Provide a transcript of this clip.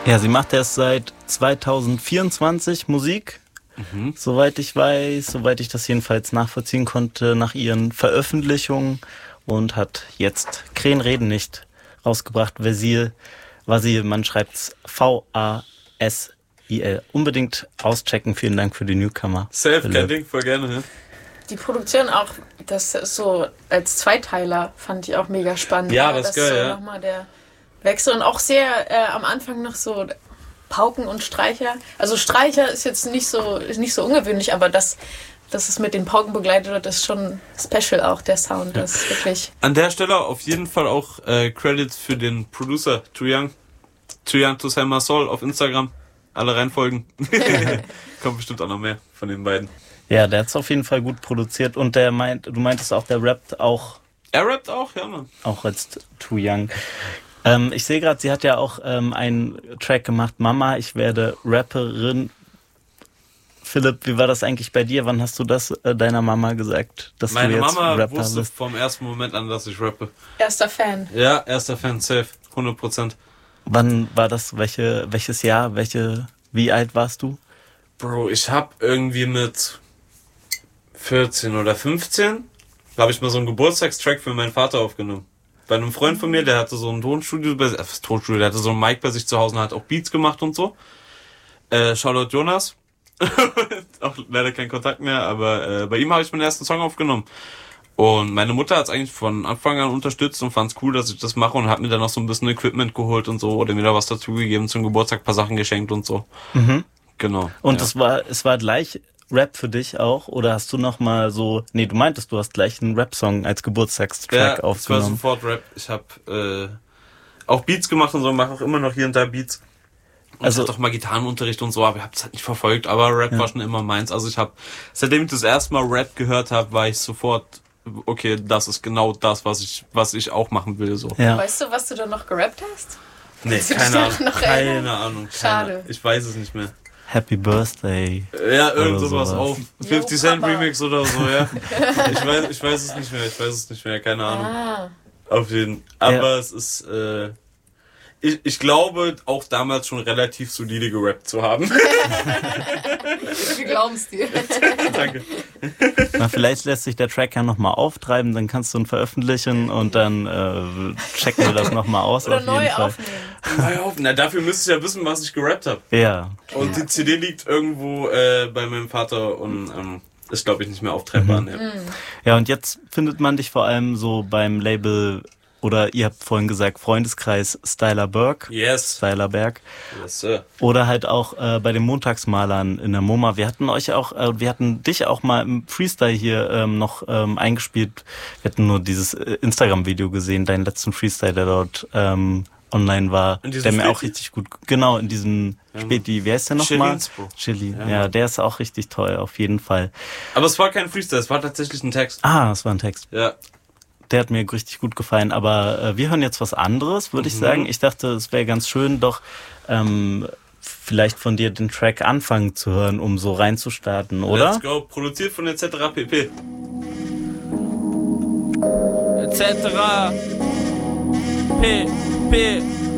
Ja, sie macht erst seit 2024 Musik, soweit ich weiß, soweit ich das jedenfalls nachvollziehen konnte, nach ihren Veröffentlichungen und hat jetzt Krähen reden nicht rausgebracht. Vasil, man schreibt's Vasil. Unbedingt auschecken, vielen Dank für die Newcomer. Safe, kein Ding, voll gerne. Ja. Die Produktion auch, das ist so als Zweiteiler, fand ich auch mega spannend. Ja, das ist geil, so ja. Nochmal der Wechsel und auch sehr am Anfang noch so Pauken und Streicher. Also Streicher ist jetzt nicht so ungewöhnlich, aber dass es mit den Pauken begleitet wird, ist schon special auch, der Sound. Das ist wirklich... An der Stelle auf jeden Fall auch Credits für den Producer, Too Young to Sell My Soul auf Instagram. Alle reinfolgen. Kommt bestimmt auch noch mehr von den beiden. Ja, der hat's auf jeden Fall gut produziert und du meintest auch, der rappt auch. Er rappt auch, ja, Mann. Auch als Too Young. Ich sehe gerade, sie hat ja auch einen Track gemacht, Mama, ich werde Rapperin. Philipp, wie war das eigentlich bei dir? Wann hast du das deiner Mama gesagt, dass Meine du jetzt Mama Rapper wusste bist? vom ersten Moment an, dass ich rappe. Erster Fan. Ja, erster Fan, safe, 100%. Wann war das? Welches Jahr? Wie alt warst du? Bro, ich hab irgendwie mit 14 oder 15, habe ich mal so einen Geburtstagstrack für meinen Vater aufgenommen. Bei einem Freund von mir, der hatte so ein Tonstudio, der hatte so ein Mic bei sich zu Hause und hat auch Beats gemacht und so. Shoutout Jonas. Auch leider kein Kontakt mehr, aber bei ihm habe ich meinen ersten Song aufgenommen. Und meine Mutter hat es eigentlich von Anfang an unterstützt und fand es cool, dass ich das mache und hat mir dann noch so ein bisschen Equipment geholt und so oder mir da was dazugegeben zum Geburtstag, ein paar Sachen geschenkt und so. Mhm. Genau. Und ja. es war gleich Rap für dich auch? Oder hast du noch mal so... Nee, du meintest, du hast gleich einen Rap-Song als Geburtstagstrack aufgenommen. Ja, es war sofort Rap. Ich habe auch Beats gemacht und so, mache auch immer noch hier und da Beats. Und also, ich hatte auch mal Gitarrenunterricht und so, aber ich habe es halt nicht verfolgt. Aber Rap war schon immer meins. Also ich habe, seitdem ich das erste Mal Rap gehört habe, war ich sofort... Okay, das ist genau das, was ich auch machen will. So. Ja. Weißt du, was du da noch gerappt hast? Nee, keine Ahnung. Schade. Ich weiß es nicht mehr. Happy Birthday. Ja, irgend sowas auch. 50 Cent Papa. Remix oder so, ja. Ich weiß es nicht mehr, keine Ahnung. Auf jeden Fall. Aber es ist, ich glaube, auch damals schon relativ solide gerappt zu haben. Wir glauben es dir. Danke. Na, vielleicht lässt sich der Track ja nochmal auftreiben, dann kannst du ihn veröffentlichen und dann checken wir das nochmal aus. Oder auf neu jeden Fall. aufnehmen. Na, dafür müsstest du ja wissen, was ich gerappt habe. Ja. Und die CD liegt irgendwo bei meinem Vater und ist, glaube ich, nicht mehr auftreibbar. Ne? Ja, und jetzt findet man dich vor allem so beim Label, oder ihr habt vorhin gesagt, Freundeskreis Styler Berg. Yes. Styler Berg. Yes, Sir. Oder halt auch bei den Montagsmalern in der MoMA. Wir hatten dich auch mal im Freestyle hier noch eingespielt. Wir hatten nur dieses Instagram-Video gesehen, deinen letzten Freestyle, der dort online war, der mir auch richtig gut, genau, in diesem Späti, wie heißt der nochmal? Chili. Ja, der ist auch richtig toll, auf jeden Fall. Aber es war kein Freestyle, es war tatsächlich ein Text. Ah, es war ein Text. Ja. Der hat mir richtig gut gefallen, aber wir hören jetzt was anderes, würde ich sagen. Ich dachte, es wäre ganz schön, doch vielleicht von dir den Track anfangen zu hören, um so reinzustarten, oder? Let's go, produziert von etc. pp. etc. pp.